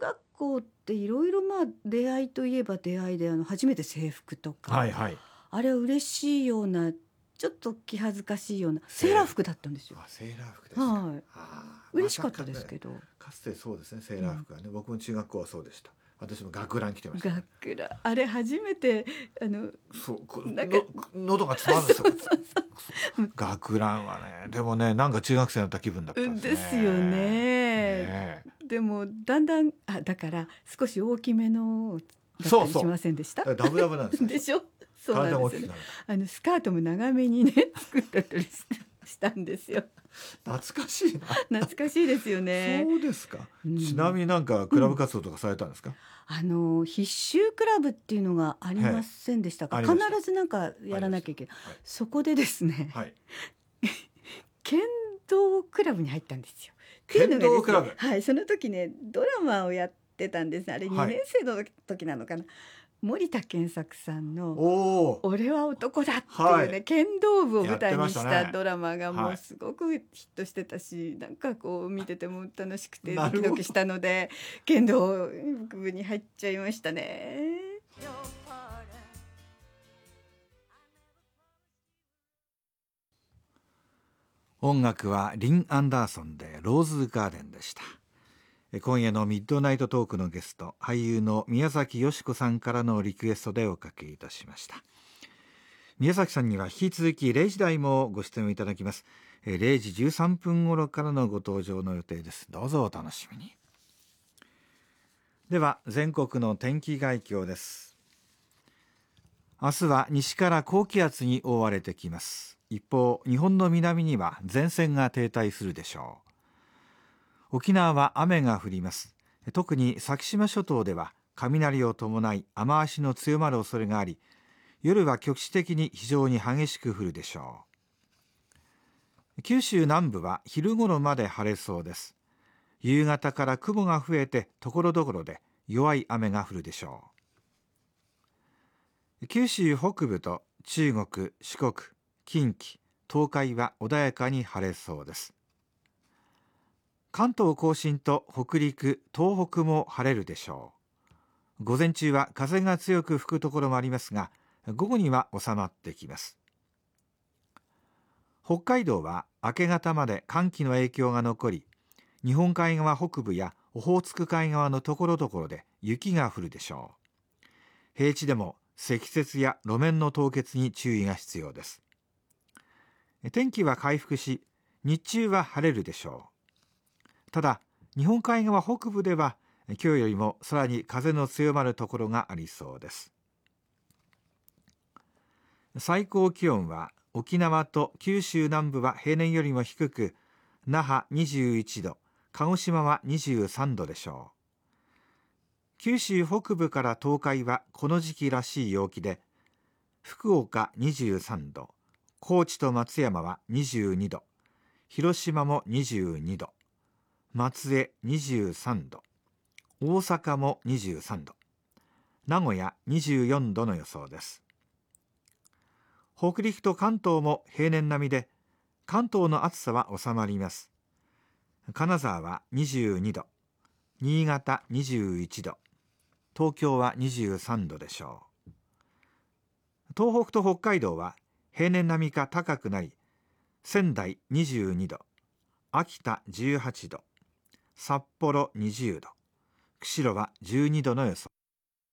学校っていろいろ出会いといえば出会いで、初めて制服とか、 はいはい、 あれは嬉しいようなちょっと気恥ずかしいようなセーラー服だったんですよ。 セーラー服ですか。 はい、嬉しかったですけど、 かつてそうですね、セーラー服はね、僕も中学校はそうでした。私も学ラン着てました。 学ラン、あれ初めて喉が詰まるんですよ。学ランはね、でもね、なんか中学生になった気分だったんですね。 ですよね。でもだんだんだから少し大きめのだったりしませんでした？ ダブダブなんですよ。 でしょ。そうなんですよね。スカートも長めにね作ったりしたんですよ。 懐かしいな。 懐かしいですよね。 そうですか。ちなみになんかクラブ活動とかされたんですか？ 必修クラブっていうのがありませんでしたか？必ずなんかやらなきゃいけない。そこでですね、剣道クラブに入ったんですよ。 剣道クラブ。 はい、その時ねドラマをやってたんです。あれ2年生の時なのかな。森田健作さんの「俺は男だ」っていうね、剣道部を舞台にしたドラマがもうすごくヒットしてたし、なんかこう見てても楽しくてドキドキしたので剣道部に入っちゃいましたね。 音楽はリン・アンダーソンでローズガーデンでした。今夜のミッドナイトトークのゲスト、俳優の宮崎美子さんからのリクエストでおかけいたしました。宮崎さんには引き続き0時台もご出演いただきます。0時13分頃からのご登場の予定です。どうぞお楽しみに。では全国の天気概況です。明日は西から高気圧に覆われてきます。一方、日本の南には前線が停滞するでしょう。沖縄は雨が降ります。特に先島諸島では雷を伴い雨足の強まる恐れがあり、夜は局地的に非常に激しく降るでしょう。九州南部は昼頃まで晴れそうです。夕方から雲が増えて所々で弱い雨が降るでしょう。九州北部と中国、四国、近畿、東海は穏やかに晴れそうです。関東甲信と北陸、東北も晴れるでしょう。午前中は風が強く吹くところもありますが、午後には収まってきます。北海道は明け方まで寒気の影響が残り、日本海側北部やオホーツク海側のところどころで雪が降るでしょう。平地でも積雪や路面の凍結に注意が必要です。天気は回復し、日中は晴れるでしょう。ただ、日本海側北部では今日よりもさらに風の強まるところがありそうです。最高気温は沖縄と九州南部は平年よりも低く、那覇21度、鹿児島は23度でしょう。九州北部から東海はこの時期らしい陽気で、福岡23度、高知と松山は22度、広島も22度、松江23度、大阪も23度、名古屋24度の予想です。北陸と関東も平年並みで、関東の暑さは収まります。金沢は22度、新潟21度、東京は23度でしょう。東北と北海道は平年並みか高くなり、仙台22度、秋田18度、札幌20度、釧路は12度の予想。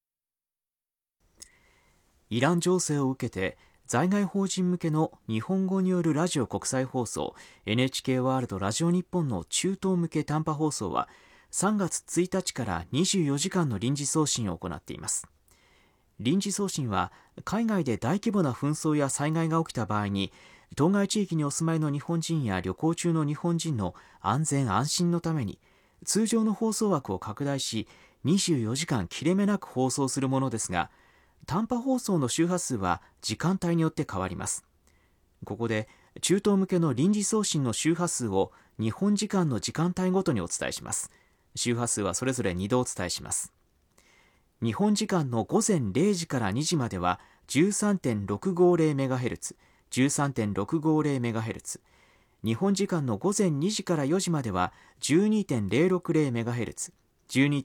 イラン情勢を受けて在外邦人向けの日本語によるラジオ国際放送 NHK ワールドラジオ日本の中東向け短波放送は3月1日から24時間の臨時送信を行っています。臨時送信は海外で大規模な紛争や災害が起きた場合に、当該地域にお住まいの日本人や旅行中の日本人の安全安心のために通常の放送枠を拡大し24時間切れ目なく放送するものですが、短波放送の周波数は時間帯によって変わります。ここで中東向けの臨時送信の周波数を日本時間の時間帯ごとにお伝えします。周波数はそれぞれ2度お伝えします。日本時間の午前0時から2時までは 13.650MHz、13.650MHz、日本時間の午前2時から4時までは 12.060MHz、12